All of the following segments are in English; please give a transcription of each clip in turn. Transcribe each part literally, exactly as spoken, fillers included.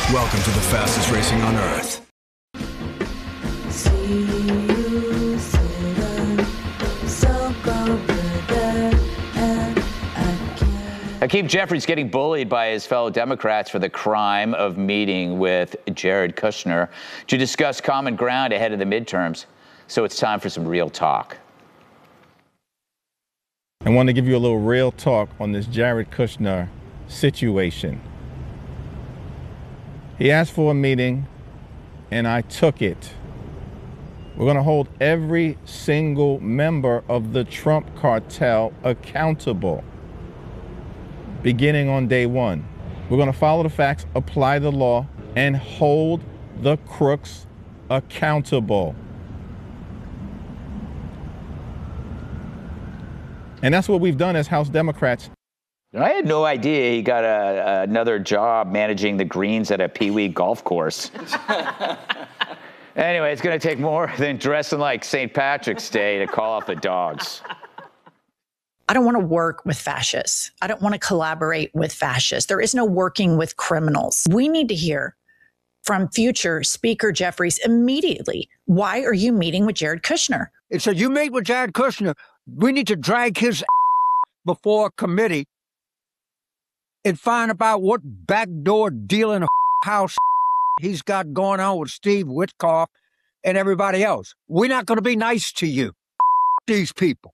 Welcome to the fastest racing on Earth. Hakeem Jeffries getting bullied by his fellow Democrats for the crime of meeting with Jared Kushner to discuss common ground ahead of the midterms. So it's time for some real talk. I want to give you a little real talk on this Jared Kushner situation. He asked for a meeting, and I took it. We're going to hold every single member of the Trump cartel accountable, beginning on day one. We're going to follow the facts, apply the law, and hold the crooks accountable. And that's what we've done as House Democrats. I had no idea he got a, another job managing the greens at a Pee Wee golf course. Anyway, it's going to take more than dressing like Saint Patrick's Day to call off the dogs. I don't want to work with fascists. I don't want to collaborate with fascists. There is no working with criminals. We need to hear from future Speaker Jeffries immediately. Why are you meeting with Jared Kushner? It said, you meet with Jared Kushner. We need to drag his before a committee and find about what backdoor dealing house he's got going on with Steve Witkoff and everybody else. We're not going to be nice to you, these people.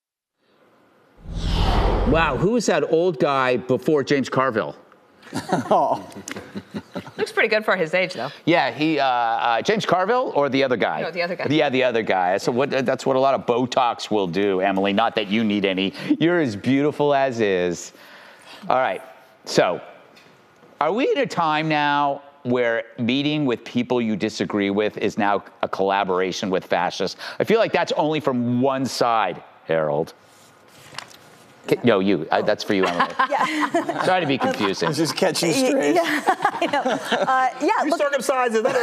Wow, who was that old guy before James Carville? Oh. Looks pretty good for his age, though. Yeah, he uh, uh, James Carville or the other guy? No, the other guy. Yeah, the other guy. So what? That's what a lot of Botox will do, Emily. Not that you need any. You're as beautiful as is. All right. So, are we at a time now where meeting with people you disagree with is now a collaboration with fascists? I feel like that's only from one side, Harold. No, you. I, that's for you, Emily. Yeah. Sorry to be confusing. It's just catching straight. Yeah, I know. Uh, yeah, you look, circumcised it.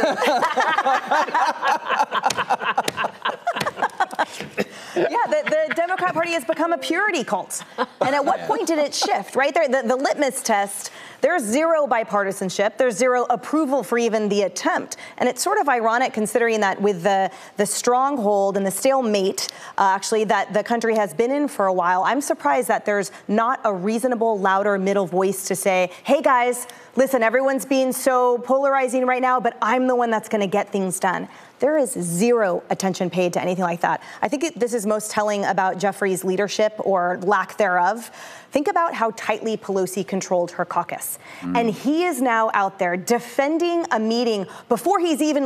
yeah, the, the Democrat Party has become a purity cult. And at what point did it shift, right? There, the, the litmus test, there's zero bipartisanship. There's zero approval for even the attempt. And it's sort of ironic considering that with the, the stronghold and the stalemate, uh, actually, that the country has been in for a while, I'm surprised that there's not a reasonable, louder middle voice to say, hey, guys, listen, everyone's being so polarizing right now, but I'm the one that's going to get things done. There is zero attention paid to anything like that. I think it, this is most telling about Jeffries' leadership or lack thereof. Think about how tightly Pelosi controlled her caucus. Mm. And he is now out there defending a meeting before he's even